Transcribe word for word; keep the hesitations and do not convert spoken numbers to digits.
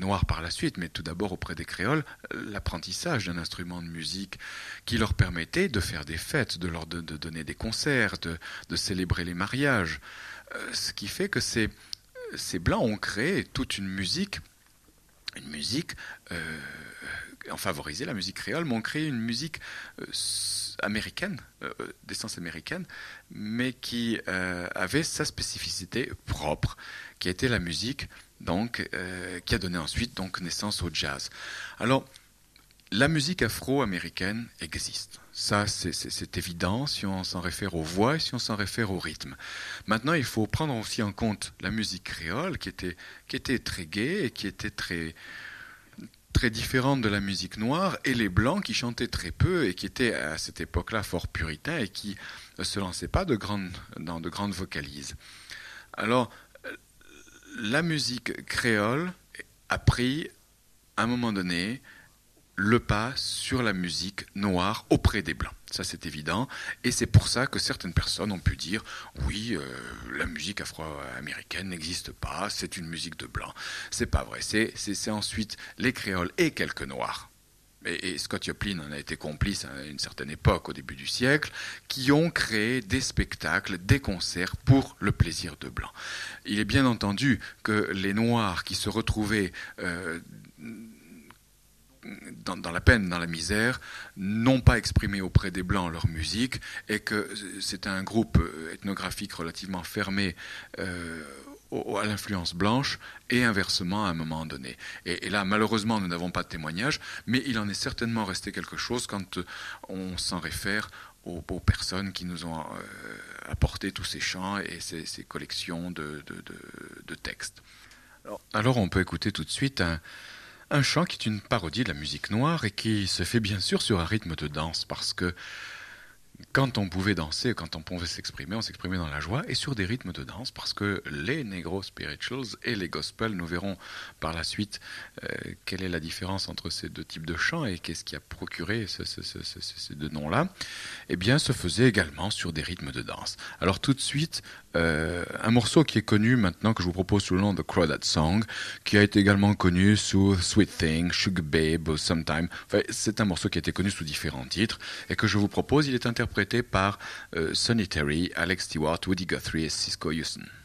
Noirs par la suite, mais tout d'abord auprès des créoles, l'apprentissage d'un instrument de musique qui leur permettait de faire des fêtes, de leur de, de donner des concerts, de, de célébrer les mariages. Euh, ce qui fait que ces, ces Blancs ont créé toute une musique, une musique, euh, ont favorisé la musique créole, mais ont créé une musique euh, américaine, euh, d'essence américaine, mais qui euh, avait sa spécificité propre, qui était la musique, donc, euh, qui a donné ensuite donc, naissance au jazz. Alors, la musique afro-américaine existe. Ça, c'est, c'est, c'est évident si on s'en réfère aux voix et si on s'en réfère au rythme. Maintenant, il faut prendre aussi en compte la musique créole, qui était, qui était très gaie et qui était très... très différente de la musique noire, et les Blancs qui chantaient très peu et qui étaient à cette époque-là fort puritains et qui ne se lançaient pas de grandes, dans de grandes vocalises. Alors, la musique créole a pris, à un moment donné, le pas sur la musique noire auprès des Blancs. Ça, c'est évident. Et c'est pour ça que certaines personnes ont pu dire « Oui, euh, la musique afro-américaine n'existe pas, c'est une musique de Blanc. » C'est pas vrai. C'est, c'est, c'est ensuite les créoles et quelques noirs. Et, et Scott Joplin en a été complice à une certaine époque, au début du siècle, qui ont créé des spectacles, des concerts pour le plaisir de Blanc. Il est bien entendu que les Noirs qui se retrouvaient... Euh, Dans, dans la peine, dans la misère, n'ont pas exprimé auprès des Blancs leur musique, et que c'est un groupe ethnographique relativement fermé euh, au, à l'influence blanche, et inversement à un moment donné. Et, et là, malheureusement, nous n'avons pas de témoignage, mais il en est certainement resté quelque chose quand on s'en réfère aux, aux personnes qui nous ont euh, apporté tous ces chants et ces, ces collections de, de, de, de textes. Alors, alors on peut écouter tout de suite un Un chant qui est une parodie de la musique noire et qui se fait bien sûr sur un rythme de danse, parce que quand on pouvait danser, quand on pouvait s'exprimer, on s'exprimait dans la joie et sur des rythmes de danse, parce que les Negro Spirituals et les Gospels, nous verrons par la suite euh, quelle est la différence entre ces deux types de chants et qu'est-ce qui a procuré ce, ce, ce, ce, ces deux noms-là, eh bien se faisaient également sur des rythmes de danse. Alors tout de suite, euh, un morceau qui est connu maintenant, que je vous propose sous le nom de Crawdad Song, qui a été également connu sous Sweet Thing, Sugar Babe, Sometime. Enfin, c'est un morceau qui a été connu sous différents titres et que je vous propose. Il est interprété par euh, Sonny Terry, Alex Stewart, Woody Guthrie et Cisco Houston.